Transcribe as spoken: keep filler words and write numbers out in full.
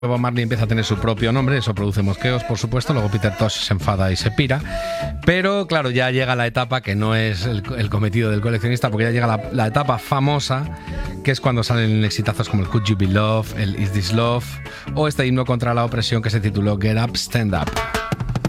Bob Marley empieza a tener su propio nombre, eso produce mosqueos, por supuesto. Luego Peter Tosh se enfada y se pira. Pero claro, ya llega la etapa que no es el, el cometido del coleccionista, porque ya llega la, la etapa famosa, que es cuando salen exitazos como el Could You Be Love, el Is This Love o este himno contra la opresión que se tituló Get Up, Stand Up.